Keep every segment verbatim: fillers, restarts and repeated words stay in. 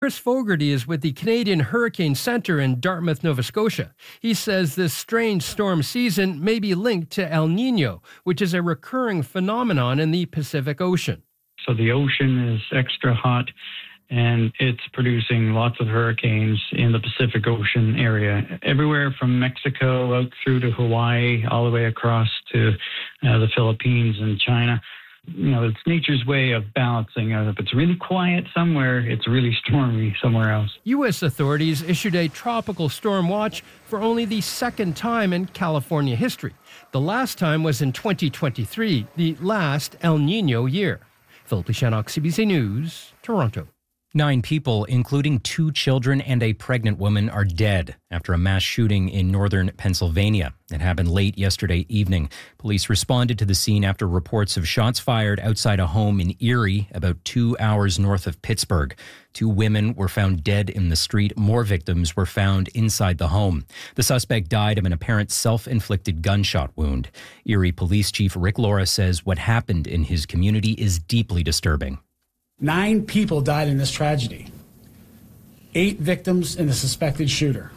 Chris Fogarty is with the Canadian Hurricane Centre in Dartmouth, Nova Scotia. He says this strange storm season may be linked to El Niño, which is a recurring phenomenon in the Pacific Ocean. So the ocean is extra hot, and it's producing lots of hurricanes in the Pacific Ocean area, everywhere from Mexico out through to Hawaii, all the way across to uh, the Philippines and China. You know, it's nature's way of balancing. If it's really quiet somewhere, it's really stormy somewhere else. U S authorities issued a tropical storm watch for only the second time in California history. The last time was in twenty twenty-three, the last El Niño year. Philip Lishanok, C B C News, Toronto. Nine people, including two children and a pregnant woman, are dead after a mass shooting in northern Pennsylvania. It happened late yesterday evening. Police responded to the scene after reports of shots fired outside a home in Erie, about two hours north of Pittsburgh. Two women were found dead in the street. More victims were found inside the home. The suspect died of an apparent self-inflicted gunshot wound. Erie Police Chief Rick Laura says what happened in his community is deeply disturbing. Nine people died in this tragedy. Eight victims and the suspected shooter.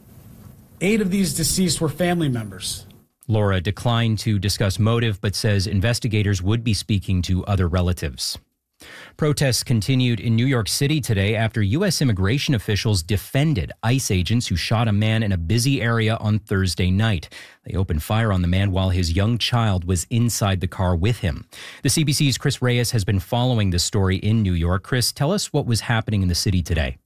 Eight of these deceased were family members. Laura declined to discuss motive, but says investigators would be speaking to other relatives. Protests continued in New York City today after U S immigration officials defended ICE agents who shot a man in a busy area on Thursday night. They opened fire on the man while his young child was inside the car with him. The C B C's Chris Reyes has been following this story in New York. Chris, tell us what was happening in the city today.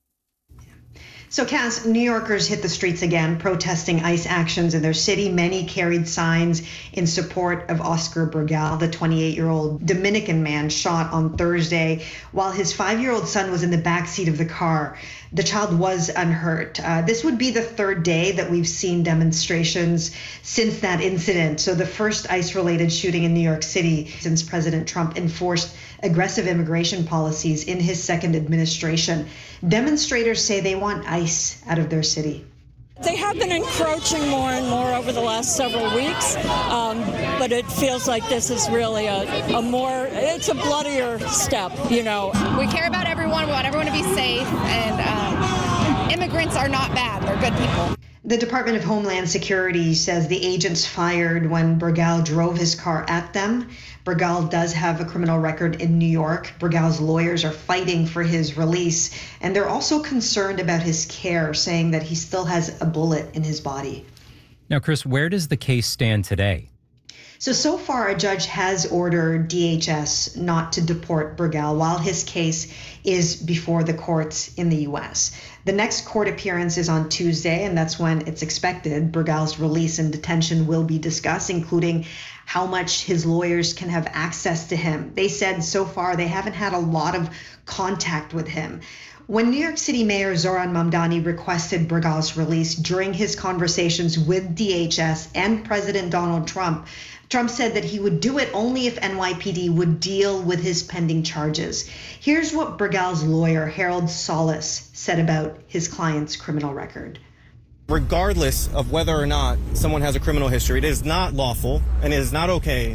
So, Cass, New Yorkers hit the streets again, protesting ICE actions in their city. Many carried signs in support of Oscar Burgal, the twenty-eight-year-old Dominican man shot on Thursday while his five-year-old son was in the backseat of the car. The child was unhurt. Uh, this would be the third day that we've seen demonstrations since that incident. So the first ICE-related shooting in New York City since President Trump enforced aggressive immigration policies in his second administration. Demonstrators say they want ICE out of their city. They have been encroaching more and more over the last several weeks, um, but it feels like this is really a, a more, it's a bloodier step, you know. We care about everyone, we want everyone to be safe, and um, immigrants are not bad, they're good people. The Department of Homeland Security says the agents fired when Burgal drove his car at them. Burgal does have a criminal record in New York. Burgal's lawyers are fighting for his release, and they're also concerned about his care, saying that he still has a bullet in his body. Now, Chris, where does the case stand today? So, so far, a judge has ordered D H S not to deport Burgal while his case is before the courts in the U S. The next court appearance is on Tuesday, and that's when it's expected Burgal's release and detention will be discussed, including how much his lawyers can have access to him. They said so far they haven't had a lot of contact with him. When New York City Mayor Zohran Mamdani requested Burgal's release during his conversations with D H S and President Donald Trump, Trump said that he would do it only if N Y P D would deal with his pending charges. Here's what Burgal's lawyer, Harold Solis, said about his client's criminal record. Regardless of whether or not someone has a criminal history, it is not lawful and it is not okay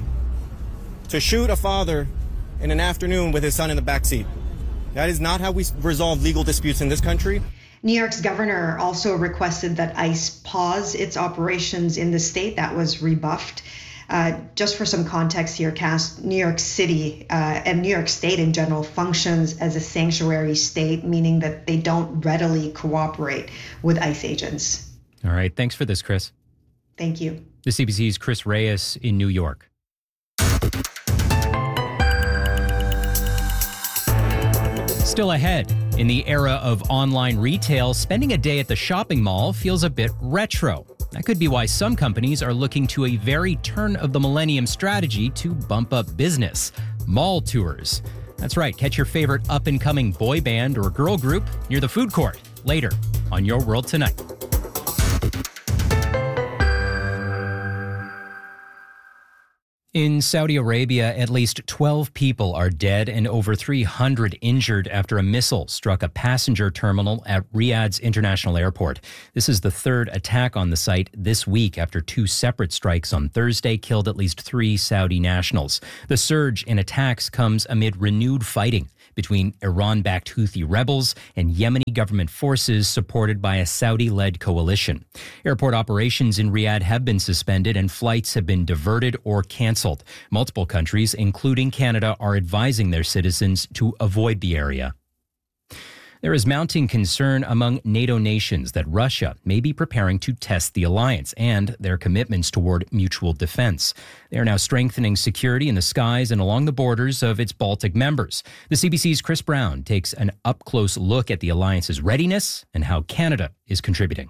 to shoot a father in an afternoon with his son in the backseat. That is not how we resolve legal disputes in this country. New York's governor also requested that ICE pause its operations in the state. That was rebuffed. Uh, just for some context here, Cass, New York City uh, and New York State in general functions as a sanctuary state, meaning that they don't readily cooperate with ICE agents. All right. Thanks for this, Chris. Thank you. The C B C's Chris Reyes in New York. Still ahead. In the era of online retail, spending a day at the shopping mall feels a bit retro. That could be why some companies are looking to a very turn-of-the-millennium strategy to bump up business. Mall tours. That's right, catch your favorite up-and-coming boy band or girl group near the food court later on Your World Tonight. In Saudi Arabia, at least twelve people are dead and over three hundred injured after a missile struck a passenger terminal at Riyadh's International Airport. This is the third attack on the site this week after two separate strikes on Thursday killed at least three Saudi nationals. The surge in attacks comes amid renewed fighting between Iran-backed Houthi rebels and Yemeni government forces supported by a Saudi-led coalition. Airport operations in Riyadh have been suspended and flights have been diverted or canceled. Multiple countries, including Canada, are advising their citizens to avoid the area. There is mounting concern among NATO nations that Russia may be preparing to test the alliance and their commitments toward mutual defense. They are now strengthening security in the skies and along the borders of its Baltic members. The C B C's Chris Brown takes an up-close look at the alliance's readiness and how Canada is contributing.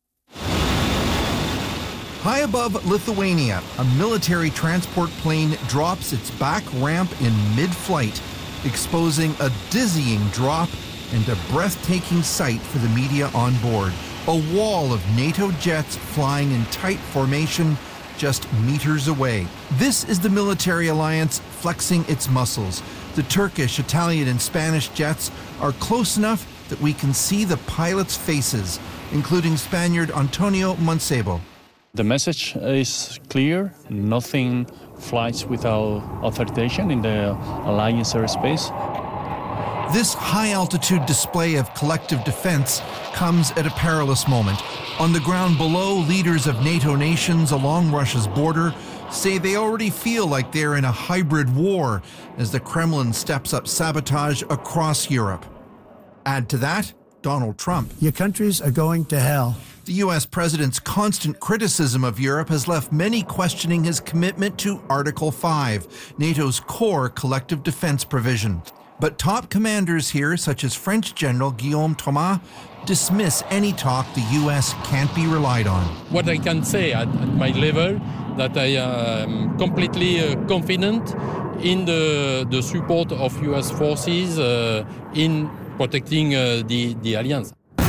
High above Lithuania, a military transport plane drops its back ramp in mid-flight, exposing a dizzying drop and a breathtaking sight for the media on board. A wall of NATO jets flying in tight formation just meters away. This is the military alliance flexing its muscles. The Turkish, Italian, and Spanish jets are close enough that we can see the pilots' faces, including Spaniard Antonio Mancebo. The message is clear. Nothing flies without authorization in the alliance airspace. This high-altitude display of collective defense comes at a perilous moment. On the ground below, leaders of NATO nations along Russia's border say they already feel like they're in a hybrid war as the Kremlin steps up sabotage across Europe. Add to that, Donald Trump. Your countries are going to hell. The U S president's constant criticism of Europe has left many questioning his commitment to Article five, NATO's core collective defense provision. But top commanders here, such as French General Guillaume Thomas, dismiss any talk the U S can't be relied on. What I can say at, at my level, that I am completely uh, confident in the, the support of U S forces uh, in protecting uh, the, the alliance.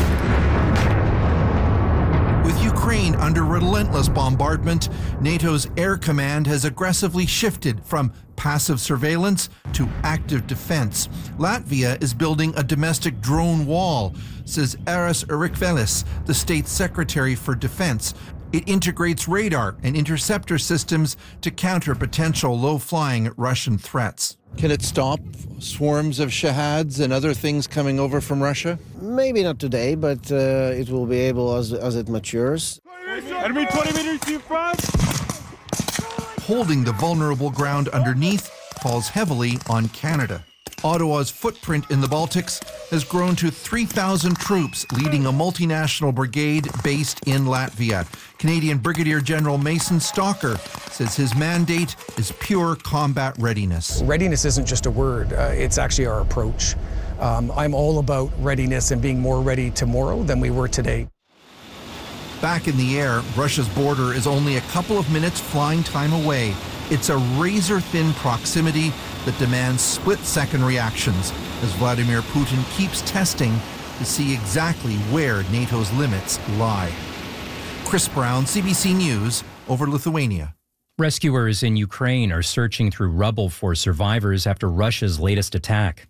With Ukraine under relentless bombardment, NATO's air command has aggressively shifted from passive surveillance to active defense. Latvia is building a domestic drone wall, says Aras Erikvelis, the state's secretary for defense. It integrates radar and interceptor systems to counter potential low-flying Russian threats. Can it stop swarms of Shahads and other things coming over from Russia? Maybe not today, but uh, it will be able as, as it matures. Enemy twenty meters in front! Holding the vulnerable ground underneath falls heavily on Canada. Ottawa's footprint in the Baltics has grown to three thousand troops, leading a multinational brigade based in Latvia. Canadian Brigadier General Mason Stalker says his mandate is pure combat readiness. Readiness isn't just a word, uh, it's actually our approach. Um, I'm all about readiness and being more ready tomorrow than we were today. Back in the air, Russia's border is only a couple of minutes flying time away. It's a razor-thin proximity that demands split-second reactions as Vladimir Putin keeps testing to see exactly where NATO's limits lie. Chris Brown, C B C News, over Lithuania. Rescuers in Ukraine are searching through rubble for survivors after Russia's latest attack.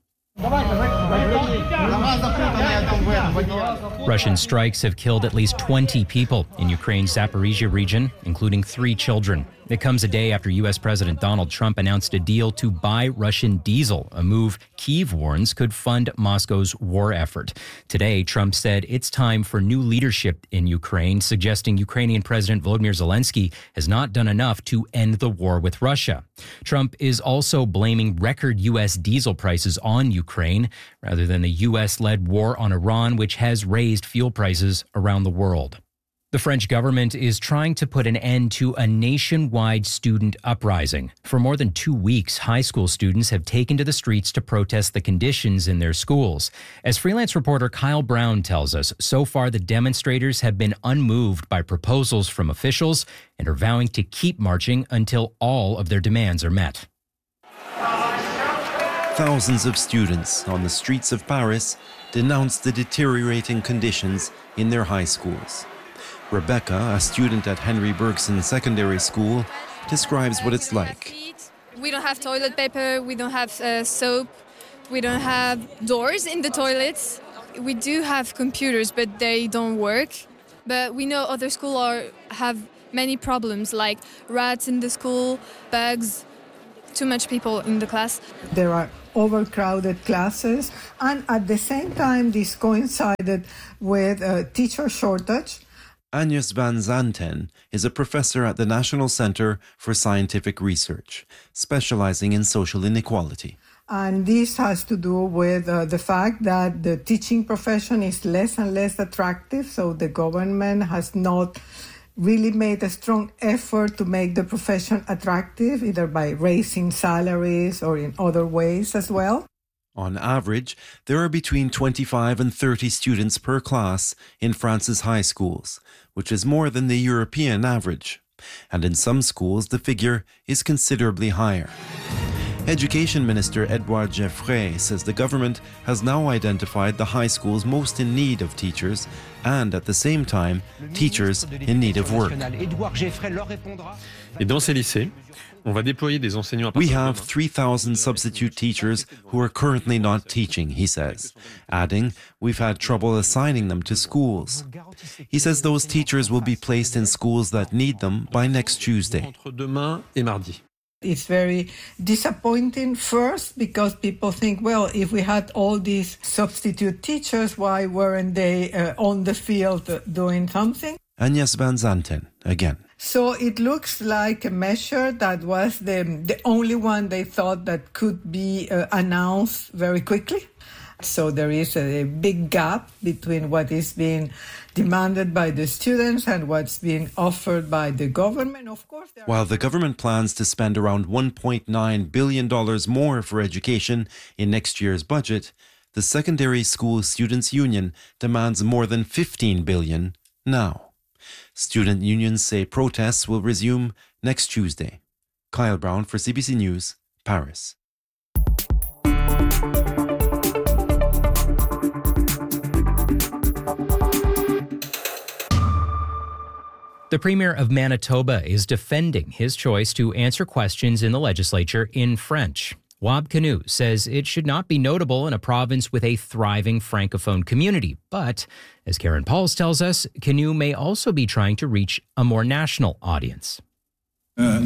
Russian strikes have killed at least twenty people in Ukraine's Zaporizhia region, including three children. It comes a day after U S President Donald Trump announced a deal to buy Russian diesel, a move Kyiv warns could fund Moscow's war effort. Today, Trump said it's time for new leadership in Ukraine, suggesting Ukrainian President Volodymyr Zelensky has not done enough to end the war with Russia. Trump is also blaming record U S diesel prices on Ukraine, rather than the U S-led war on Iran, which has raised fuel prices around the world. The French government is trying to put an end to a nationwide student uprising. For more than two weeks, high school students have taken to the streets to protest the conditions in their schools. As freelance reporter Kyle Brown tells us, so far the demonstrators have been unmoved by proposals from officials and are vowing to keep marching until all of their demands are met. Thousands of students on the streets of Paris denounced the deteriorating conditions in their high schools. Rebecca, a student at Henry Bergson Secondary School, describes what it's like. We don't have toilet paper, we don't have uh, soap, we don't have doors in the toilets. We do have computers, but they don't work. But we know other schools are have many problems, like rats in the school, bugs, too much people in the class. There are overcrowded classes, and at the same time, this coincided with a teacher shortage. Agnes Van Zanten is a professor at the National Center for Scientific Research, specializing in social inequality. And this has to do with uh, the fact that the teaching profession is less and less attractive, so the government has not really made a strong effort to make the profession attractive, either by raising salaries or in other ways as well. On average, there are between twenty-five and thirty students per class in France's high schools, which is more than the European average. And in some schools, the figure is considerably higher. Education Minister Edouard Geoffrey says the government has now identified the high schools most in need of teachers and, at the same time, teachers in need of work. Et dans ces lycées, on va déployer des enseignants. We have three thousand substitute teachers who are currently not teaching, he says, adding, we've had trouble assigning them to schools. He says those teachers will be placed in schools that need them by next Tuesday. Entre demain et mardi. It's very disappointing first because people think, well, if we had all these substitute teachers, why weren't they uh, on the field uh, doing something? Agnes Van Zanten, again. So it looks like a measure that was the, the only one they thought that could be uh, announced very quickly. So there is a big gap between what is being demanded by the students and what's being offered by the government. Of course, while the government plans to spend around one point nine billion dollars more for education in next year's budget, the Secondary School Students' Union demands more than fifteen billion dollars now. Student unions say protests will resume next Tuesday. Kyle Brown for C B C News, Paris. The Premier of Manitoba is defending his choice to answer questions in the legislature in French. Wab Kinew says it should not be notable in a province with a thriving Francophone community. But, as Karen Pauls tells us, Kinew may also be trying to reach a more national audience. Uh,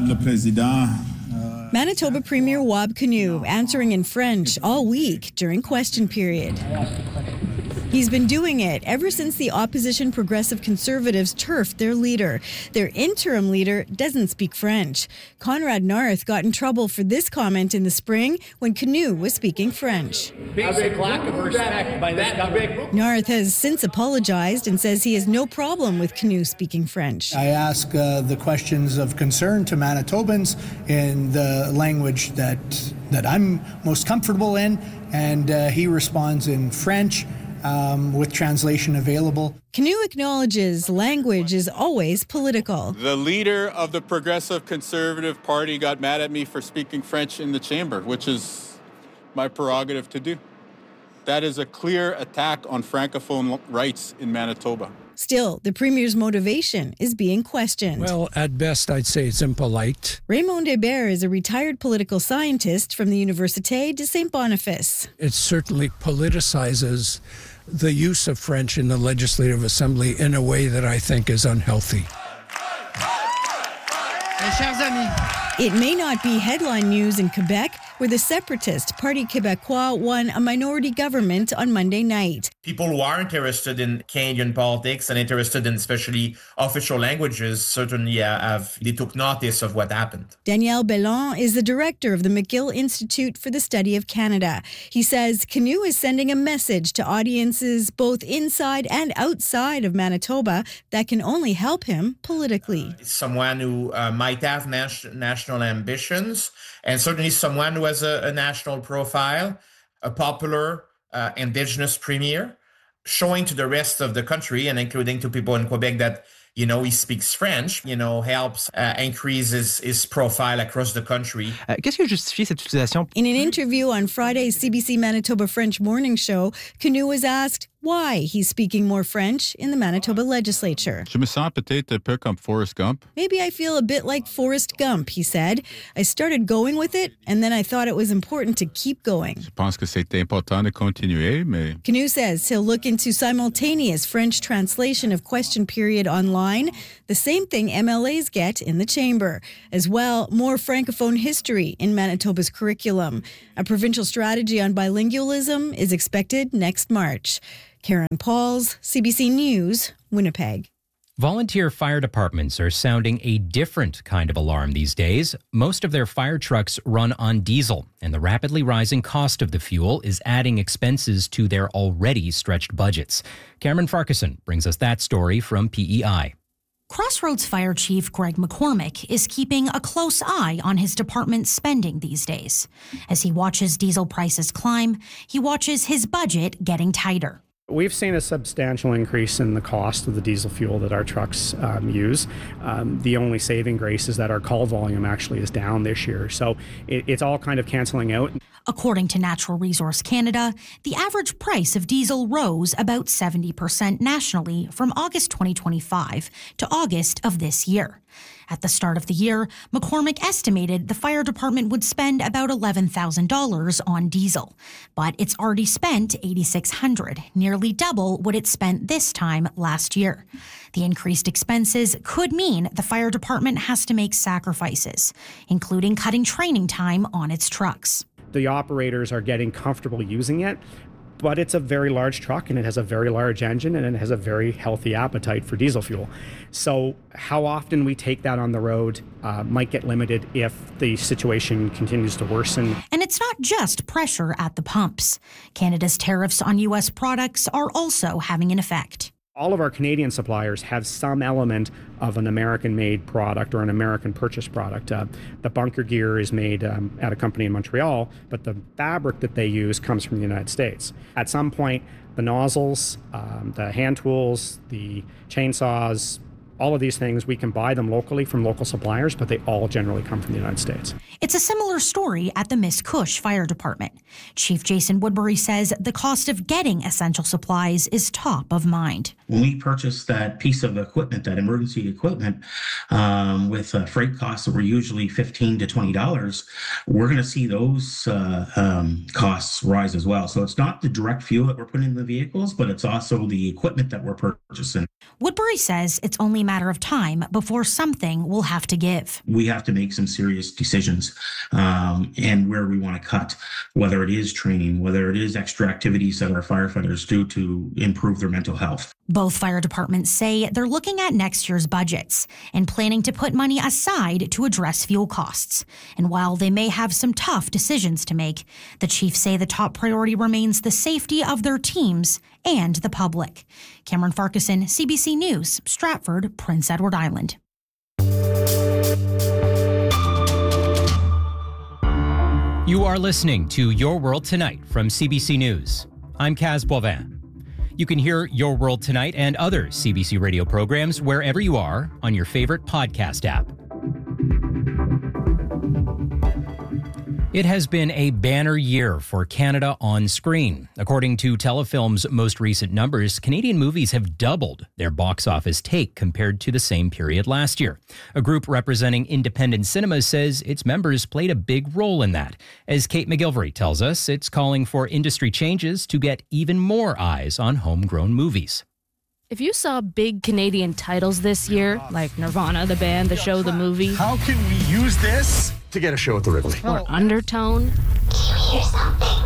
Manitoba Premier Wab Kinew answering in French all week during question period. He's been doing it ever since the opposition Progressive Conservatives turfed their leader. Their interim leader doesn't speak French. Conrad Narth got in trouble for this comment in the spring when Kinew was speaking French. Basic lack of respect by this government. Narth has since apologized and says he has no problem with Kinew speaking French. I ask uh, the questions of concern to Manitobans in the language that, that I'm most comfortable in, and uh, he responds in French. Um, with translation available. Kinew acknowledges language is always political. The leader of the Progressive Conservative Party got mad at me for speaking French in the chamber, which is my prerogative to do. That is a clear attack on Francophone rights in Manitoba. Still, the Premier's motivation is being questioned. Well, at best, I'd say it's impolite. Raymond Hébert is a retired political scientist from the Université de Saint Boniface. It certainly politicizes the use of French in the Legislative Assembly in a way that I think is unhealthy. It may not be headline news in Quebec, where the separatist Parti Québécois won a minority government on Monday night. People who are interested in Canadian politics and interested in especially official languages certainly uh, have, they took notice of what happened. Daniel Bellon is the director of the McGill Institute for the Study of Canada. He says Kinew is sending a message to audiences both inside and outside of Manitoba that can only help him politically. Uh, someone who uh, might have nas- national ambitions, and certainly someone who has a, a national profile, a popular uh, Indigenous premier, showing to the rest of the country and including to people in Quebec that, you know, he speaks French, you know, helps uh, increase his, his profile across the country. Uh, qu'est-ce que justifie cette utilisation? In an interview on Friday's C B C Manitoba French Morning Show, Kinew was asked, why he's speaking more French in the Manitoba legislature. Je me sens peut-être un peu comme Forrest Gump. Maybe I feel a bit like Forrest Gump, he said. I started going with it, and then I thought it was important to keep going. Je pense que c'est important de continuer, mais... Canoe says he'll look into simultaneous French translation of question period online, the same thing M L As get in the chamber. As well, more Francophone history in Manitoba's curriculum. A provincial strategy on bilingualism is expected next March. Karen Pauls, C B C News, Winnipeg. Volunteer fire departments are sounding a different kind of alarm these days. Most of their fire trucks run on diesel, and the rapidly rising cost of the fuel is adding expenses to their already stretched budgets. Cameron Farquharson brings us that story from P E I. Crossroads Fire Chief Greg McCormick is keeping a close eye on his department's spending these days. As he watches diesel prices climb, he watches his budget getting tighter. We've seen a substantial increase in the cost of the diesel fuel that our trucks um, use. Um, the only saving grace is that our call volume actually is down this year. So it, it's all kind of canceling out. According to Natural Resource Canada, the average price of diesel rose about seventy percent nationally from August twenty twenty-five to August of this year. At the start of the year, McCormick estimated the fire department would spend about eleven thousand dollars on diesel, but it's already spent eight thousand six hundred dollars, nearly double what it spent this time last year. The increased expenses could mean the fire department has to make sacrifices, including cutting training time on its trucks. The operators are getting comfortable using it, but it's a very large truck and it has a very large engine and it has a very healthy appetite for diesel fuel. So how often we take that on the road uh, might get limited if the situation continues to worsen. And it's not just pressure at the pumps. Canada's tariffs on U S products are also having an effect. All of our Canadian suppliers have some element of an American-made product or an American-purchased product. Uh, the bunker gear is made um, at a company in Montreal, but the fabric that they use comes from the United States. At some point, the nozzles, um, the hand tools, the chainsaws, all of these things, we can buy them locally from local suppliers, but they all generally come from the United States. It's a similar story at the Miscush Fire Department. Chief Jason Woodbury says the cost of getting essential supplies is top of mind. When we purchase that piece of equipment, that emergency equipment, um, with uh, freight costs that were usually fifteen to twenty dollars, we're going to see those uh, um, costs rise as well. So it's not the direct fuel that we're putting in the vehicles, but it's also the equipment that we're purchasing. Woodbury says it's only a matter of time before something will have to give. We have to make some serious decisions um, and where we want to cut, whether it is training, whether it is extra activities that our firefighters do to improve their mental health. Both fire departments say they're looking at next year's budgets and planning to put money aside to address fuel costs. And while they may have some tough decisions to make, the chiefs say the top priority remains the safety of their teams and the public. Cameron Farquharson, C B C News, Stratford, Prince Edward Island. You are listening to Your World Tonight from C B C News. I'm Kaz Boivin. You can hear Your World Tonight and other C B C radio programs wherever you are on your favorite podcast app. It has been a banner year for Canada on screen. According to Telefilm's most recent numbers, Canadian movies have doubled their box office take compared to the same period last year. A group representing independent cinemas says its members played a big role in that. As Kate McGilvery tells us, it's calling for industry changes to get even more eyes on homegrown movies. If you saw big Canadian titles this year, like Nirvana, the band, the show, the movie... How can we use this to get a show at the Rivoli? Or Undertone... Can you hear something?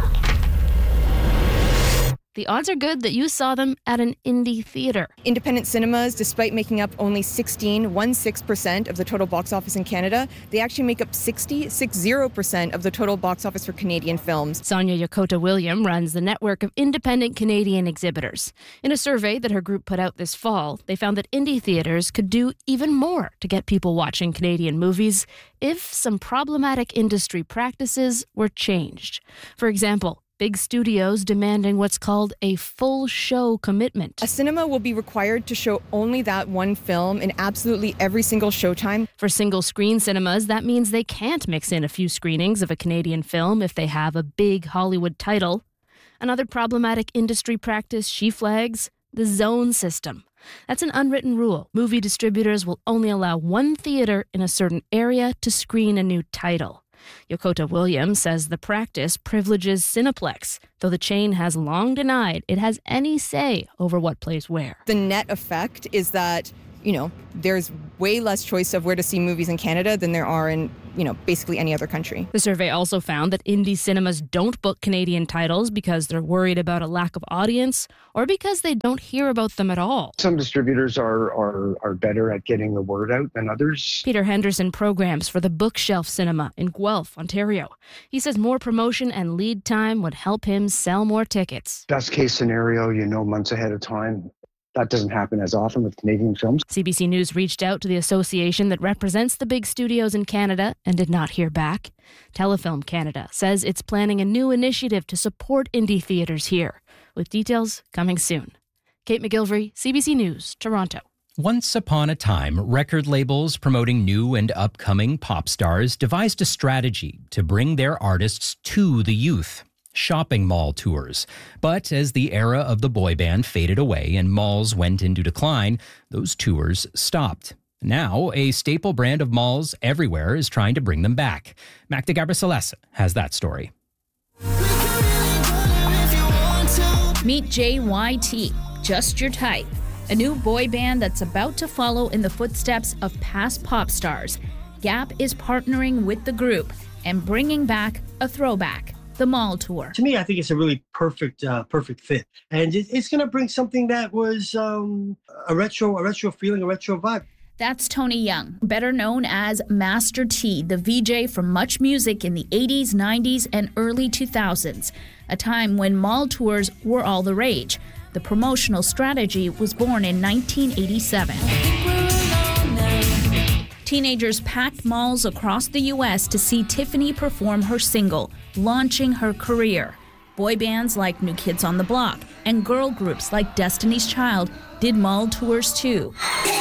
The odds are good that you saw them at an indie theater. Independent cinemas, despite making up only sixteen, one six percent of the total box office in Canada, they actually make up sixty, six zero percent of the total box office for Canadian films. Sonia Yokota-William runs the network of independent Canadian exhibitors. In a survey that her group put out this fall, they found that indie theaters could do even more to get people watching Canadian movies if some problematic industry practices were changed. For example, big studios demanding what's called a full show commitment. A cinema will be required to show only that one film in absolutely every single showtime. For single-screen cinemas, that means they can't mix in a few screenings of a Canadian film if they have a big Hollywood title. Another problematic industry practice she flags, the zone system. That's an unwritten rule. Movie distributors will only allow one theater in a certain area to screen a new title. Yokota Williams says the practice privileges Cineplex, though the chain has long denied it has any say over what plays where. The net effect is that, you know, there's way less choice of where to see movies in Canada than there are in, you know, basically any other country. The survey also found that indie cinemas don't book Canadian titles because they're worried about a lack of audience or because they don't hear about them at all. Some distributors are, are, are better at getting the word out than others. Peter Henderson programs for the Bookshelf Cinema in Guelph, Ontario. He says more promotion and lead time would help him sell more tickets. Best case scenario, you know, months ahead of time. That doesn't happen as often with Canadian films. C B C News reached out to the association that represents the big studios in Canada and did not hear back. Telefilm Canada says it's planning a new initiative to support indie theaters here, with details coming soon. Kate McGilvery, C B C News, Toronto. Once upon a time, record labels promoting new and upcoming pop stars devised a strategy to bring their artists to the youth. Shopping mall tours. But as the era of the boy band faded away and malls went into decline, those tours stopped. Now, a staple brand of malls everywhere is trying to bring them back. Magda Gabrisalesa has that story. Meet J Y T, Just Your Type, a new boy band that's about to follow in the footsteps of past pop stars. Gap is partnering with the group and bringing back a throwback. The mall tour. To me, I think it's a really perfect, uh, perfect fit, and it, it's going to bring something that was um, a retro, a retro feeling, a retro vibe. That's Tony Young, better known as Master T, the V J from Much Music in the eighties, nineties, and early two thousands, a time when mall tours were all the rage. The promotional strategy was born in nineteen eighty-seven. Teenagers packed malls across the U S to see Tiffany perform her single, launching her career. Boy bands like New Kids on the Block and girl groups like Destiny's Child did mall tours too.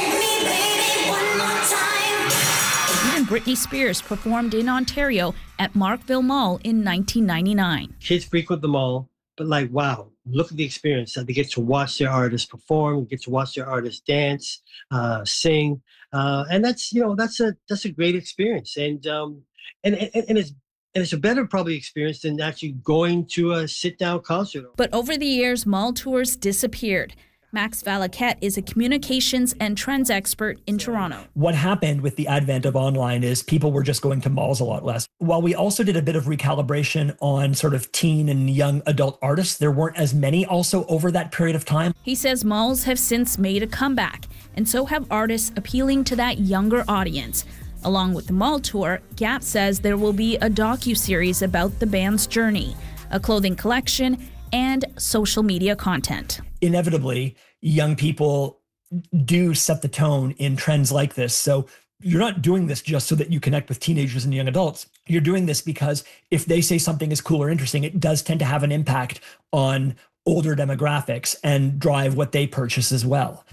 Even Britney Spears performed in Ontario at Markville Mall in nineteen ninety-nine. Kids frequent the mall, but like, wow, look at the experience that they get to watch their artists perform, get to watch their artists dance, uh, sing. Uh, and that's, you know, that's a that's a great experience, and um, and, and and it's and it's a better probably experience than actually going to a sit down concert. But over the years, mall tours disappeared. Max Valaquette is a communications and trends expert in Toronto. What happened with the advent of online is people were just going to malls a lot less. While we also did a bit of recalibration on sort of teen and young adult artists, there weren't as many also over that period of time. He says malls have since made a comeback, and so have artists appealing to that younger audience. Along with the mall tour, Gap says there will be a docuseries about the band's journey, a clothing collection, and social media content. Inevitably, young people do set the tone in trends like this. So you're not doing this just so that you connect with teenagers and young adults. You're doing this because if they say something is cool or interesting, it does tend to have an impact on older demographics and drive what they purchase as well.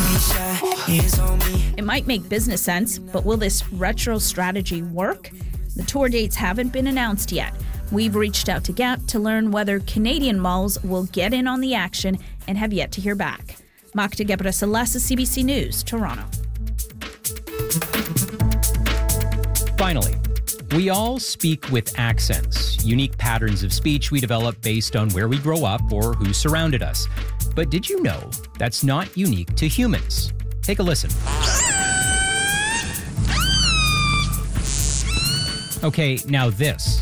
It might make business sense, but will this retro strategy work? The tour dates haven't been announced yet. We've reached out to Gap to learn whether Canadian malls will get in on the action and have yet to hear back. Magda Gabrisalesa, C B C News, Toronto. Finally, we all speak with accents, unique patterns of speech we develop based on where we grow up or who surrounded us. But did you know that's not unique to humans? Take a listen. Okay, now this.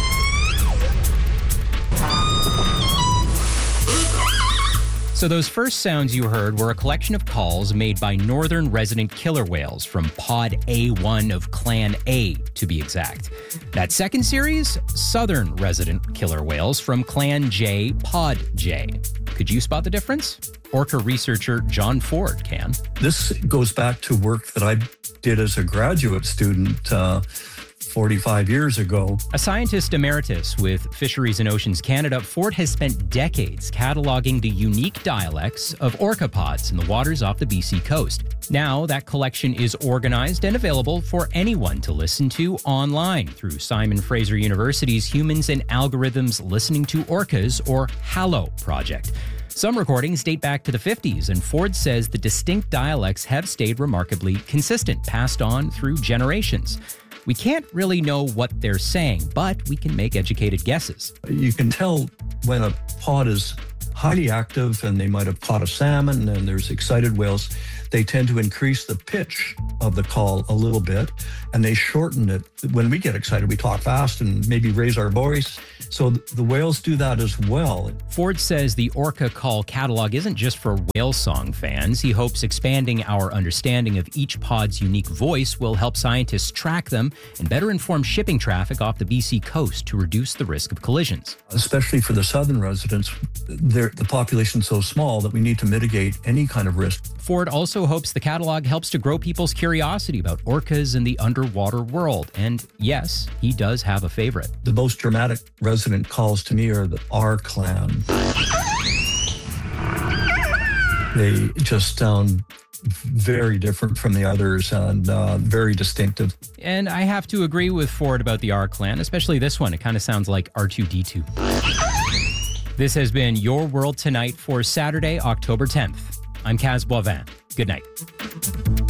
So those first sounds you heard were a collection of calls made by northern resident killer whales from Pod A one of Clan A, to be exact. That second series, southern resident killer whales from Clan J, Pod J. Could you spot the difference? Orca researcher John Ford can. This goes back to work that I did as a graduate student uh, forty-five years ago. A scientist emeritus with Fisheries and Oceans Canada, Ford has spent decades cataloging the unique dialects of orcapods in the waters off the B C coast. Now, that collection is organized and available for anyone to listen to online through Simon Fraser University's Humans and Algorithms Listening to Orcas, or HALO project. Some recordings date back to the fifties, and Ford says the distinct dialects have stayed remarkably consistent, passed on through generations. We can't really know what they're saying, but we can make educated guesses. You can tell when a pod is highly active and they might have caught a salmon and there's excited whales. They tend to increase the pitch of the call a little bit, and they shorten it. When we get excited, we talk fast and maybe raise our voice. So the whales do that as well. Ford says the Orca Call catalog isn't just for whale song fans. He hopes expanding our understanding of each pod's unique voice will help scientists track them and better inform shipping traffic off the B C coast to reduce the risk of collisions. Especially for the southern residents, the population's so small that we need to mitigate any kind of risk. Ford also hopes the catalog helps to grow people's curiosity about orcas and the underwater world. And yes, he does have a favorite. The most dramatic resident calls to me are the R clan. They just sound very different from the others and uh, very distinctive. And I have to agree with Ford about the R clan, especially this one. It kind of sounds like R two D two. This has been Your World Tonight for Saturday, October tenth. I'm Kaz Boivin. Good night.